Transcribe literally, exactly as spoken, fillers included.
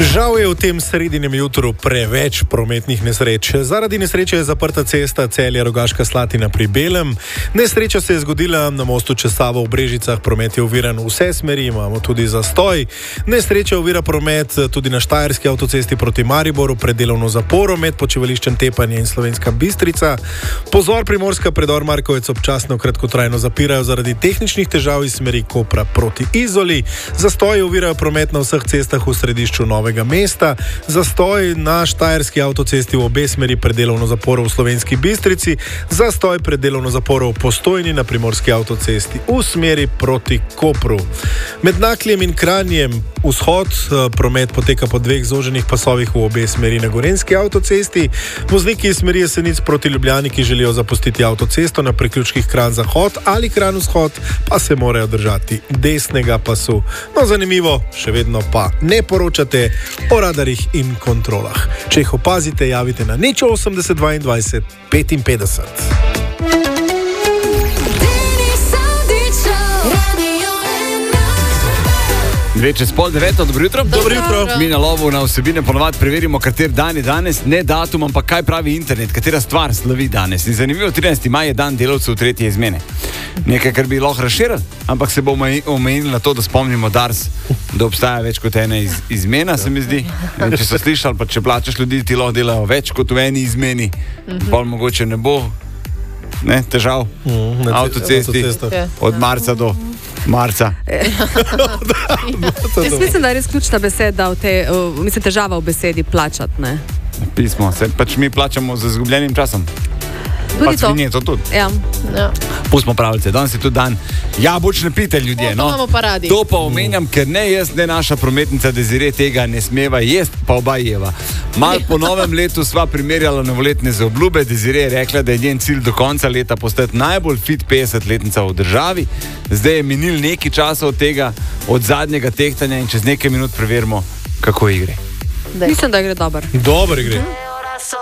Žal je v tem sredinem jutru preveč prometnih nesreč. Zaradi nesreče je zaprta cesta Celje-Rogaška Slatina pri Belem. Nesreča se je zgodila na mostu čez Savo v Brežicah. Promet je oviran v vse smeri, imamo tudi zastoj. Nesreča ovira promet tudi na Štajerski avtocesti proti Mariboru pred delovno zaporo med počivališčem Tepanje in Slovenska Bistrica. Pozor, Primorska predor Markovec občasno kratkotrajno zapirajo zaradi tehničnih težav iz smeri Kopra proti Izoli. Zastoj ovirajo promet na vseh cestah v središču Novega mesta, zastoj na Štajerski avtocesti v obe smeri pred delovno zaporo v Slovenski Bistrici, zastoj pred delovno zaporo v Postojni na Primorski avtocesti v smeri proti Kopru. Med Nakljem in Kranjem vzhod promet poteka po dveh zoženih pasovih v obe smeri na Gorenjski avtocesti. Vozniki iz smeri Jesenic proti Ljubljani, ki želijo zapustiti avtocesto na priključkih Kranj-Zahod ali Kranj-Vzhod, pa se morajo držati desnega pasu. No, zanimivo, še vedno pa ne poročate o radarjih in kontrolah. Če jih opazite, javite na nič osemdeset dvaindvajset petinpetdeset. Dve čez pol deveto, dobro jutro. Dobro jutro. Mi na lovu na vsebine ponovadi preverimo, kater dan je danes, ne datum, ampak kaj pravi internet, katera stvar slavi danes. In zanimivo, trinajsti maj je dan delavcev tretje izmene. Nekaj, kar bi lahko razširili, ampak se bo omejili na to, da spomnimo Dars, da obstaja več kot ena iz, izmena, se mi zdi. Če so slišali, pa če plačaš ljudi, ti lahko delajo več kot v eni izmeni, mm-hmm. Pol mogoče ne bo ne, težav mm, na avtocesti od marca do marca. Jaz mislim, da je res ključna beseda v te, uh, mislim, težava v besedi plačati, ne? Pismo, se pač mi plačamo z izgubljenim časom. Tudi pač to. To tudi. Ja. Ja. Pustimo pravice, danes je tudi dan jabolčne pite ljudje. No, to, no? To pa omenjam, ker ne jaz, ne naša prometnica Desire tega ne smeva jest, pa oba jeva. Mal po novem letu sva primerjala novoletne za obljube. Desire je rekla, da je njen cilj do konca leta postati najbolj fit petdesetletnica v državi. Zdaj je minil nekaj časa od tega, od zadnjega tehtanja in čez nekaj minut preverimo, kako ji gre. Mislim, da gre dobro. Dobro gre.